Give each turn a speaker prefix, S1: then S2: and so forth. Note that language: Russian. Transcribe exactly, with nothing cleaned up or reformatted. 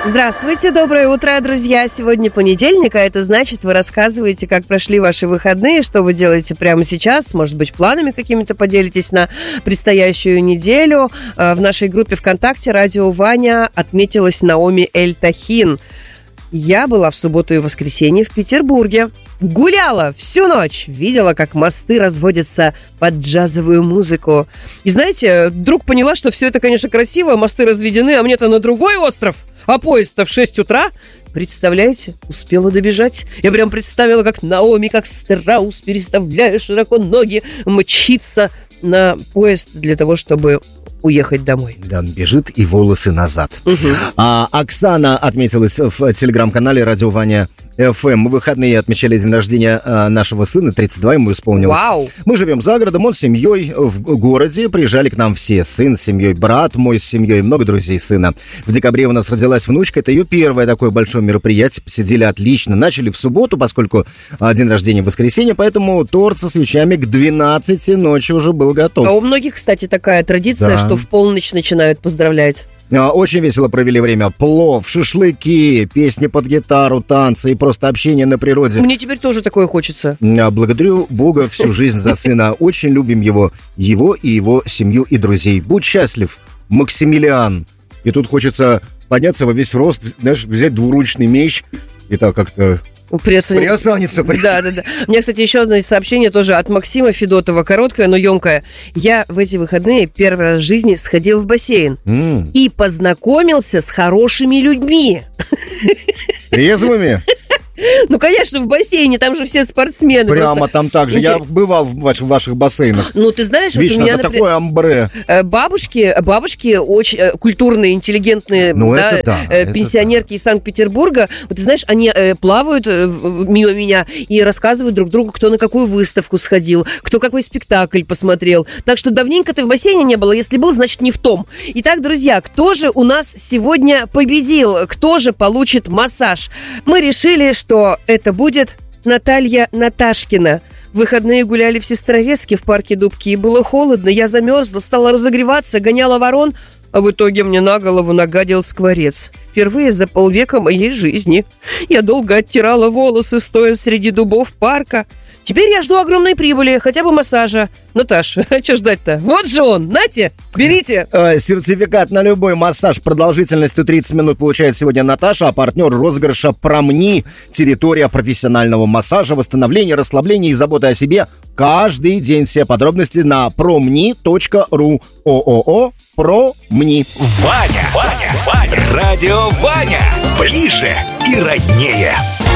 S1: Здравствуйте, доброе утро, друзья. Сегодня понедельник, а это значит, вы рассказываете, как прошли ваши выходные, что вы делаете прямо сейчас, может быть, планами какими-то поделитесь на предстоящую неделю. В нашей группе ВКонтакте «Радио Ваня» отметилась Наоми Эль-Тахин. Я была в субботу и воскресенье в Петербурге. Гуляла всю ночь, видела, как мосты разводятся под джазовую музыку. И знаете, вдруг поняла, что все это, конечно, красиво, мосты разведены, а мне-то на другой остров, а поезд-то в шесть утра. Представляете, успела добежать. Я прям представила, как Наоми, как страус, переставляя широко ноги, мчится на поезд для того, чтобы уехать домой.
S2: Да, бежит и волосы назад.
S1: Угу.
S2: А, Оксана отметилась в телеграм-канале «Радио Ваня эф эм». Мы в выходные отмечали день рождения а, нашего сына, тридцать два ему исполнилось.
S1: Вау!
S2: Мы живем за городом, он с семьей в городе. Приезжали к нам все. Сын с семьей, брат мой с семьей, много друзей сына. В декабре у нас родилась внучка. Это ее первое такое большое мероприятие. Посидели отлично. Начали в субботу, поскольку а, день рождения в воскресенье, поэтому торт со свечами к двенадцати ночи уже был готов.
S1: А у многих, кстати, такая традиция,
S2: Да.
S1: что в полночь начинают поздравлять.
S2: Очень весело провели время. Плов, шашлыки, песни под гитару, танцы и просто общение на природе.
S1: Мне теперь тоже такое хочется.
S2: Благодарю Бога всю жизнь за сына. Очень любим его, его и его семью и друзей. Будь счастлив, Максимилиан. И тут хочется подняться во весь рост, знаешь, взять двуручный меч и так как-то...
S1: Приосани...
S2: Приосаниться.
S1: Да, да, да. У меня, кстати, еще одно сообщение тоже от Максима Федотова. Короткое, но емкое. Я в эти выходные первый раз в жизни сходил в бассейн.
S2: Mm.
S1: И познакомился с хорошими людьми.
S2: Трезвыми?
S1: Ну, конечно, в бассейне, там же все спортсмены.
S2: Прямо
S1: Просто...
S2: там так же.
S1: Интер...
S2: Я бывал в ваших, в ваших бассейнах.
S1: Ну, ты знаешь,
S2: Вечно,
S1: вот у меня,
S2: это
S1: например,
S2: такое амбре.
S1: бабушки, бабушки очень э, культурные, интеллигентные,
S2: Ну,
S1: да,
S2: это да,
S1: э,
S2: это
S1: пенсионерки
S2: да.
S1: из Санкт-Петербурга. Вот ты знаешь, они э, плавают э, мимо меня и рассказывают друг другу, кто на какую выставку сходил, кто какой спектакль посмотрел. Так что давненько ты в бассейне не было. Если был, значит, не в том. Итак, друзья, кто же у нас сегодня победил? Кто же получит массаж? Мы решили, что это будет будет Наталья Наташкина. В выходные гуляли в Сестрорецке в парке Дубки, и было холодно, я замерзла, стала разогреваться, гоняла ворон, а в итоге мне на голову нагадил скворец. Впервые за полвека моей жизни. Я долго оттирала волосы, стоя среди дубов парка. Теперь я жду огромной прибыли, хотя бы массажа. Наташ, а что ждать-то? Вот же он, нате, берите.
S2: Э, сертификат на любой массаж продолжительностью тридцать минут получает сегодня Наташа, а партнер розыгрыша «Промни». Территория профессионального массажа, восстановления, расслабления и заботы о себе каждый день. Все подробности на промни точка ру. ООО «Промни».
S3: Ваня, Ваня, Ваня, Радио Ваня. Ближе и роднее.